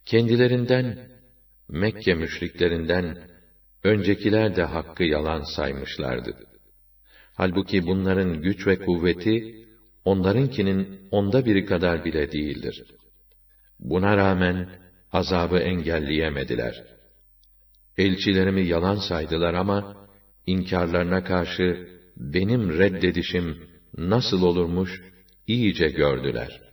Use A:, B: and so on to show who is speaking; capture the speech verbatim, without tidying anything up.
A: Kendilerinden, Mekke müşriklerinden, öncekiler de hakkı yalan saymışlardı. Halbuki bunların güç ve kuvveti, onlarınkinin onda biri kadar bile değildir. Buna rağmen, azabı engelleyemediler. Elçilerimi yalan saydılar ama, inkârlarına karşı, benim reddedişim nasıl olurmuş, iyice gördüler.